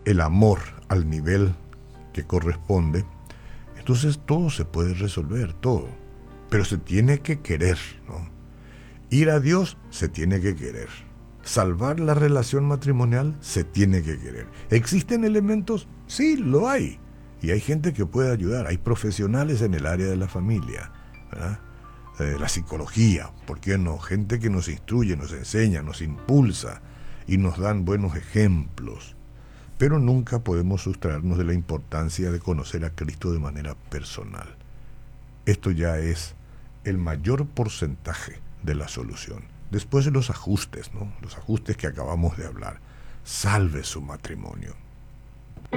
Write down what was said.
el amor al nivel que corresponde, entonces todo se puede resolver, todo. Pero se tiene que querer, ¿no? Ir a Dios se tiene que querer. Salvar la relación matrimonial se tiene que querer. ¿Existen elementos? Sí, lo hay. Y hay gente que puede ayudar. Hay profesionales en el área de la familia, ¿verdad? La psicología, ¿por qué no? Gente que nos instruye, nos enseña, nos impulsa y nos dan buenos ejemplos. Pero nunca podemos sustraernos de la importancia de conocer a Cristo de manera personal. Esto ya es el mayor porcentaje de la solución. Después de los ajustes, ¿no? Los ajustes que acabamos de hablar. Salve su matrimonio.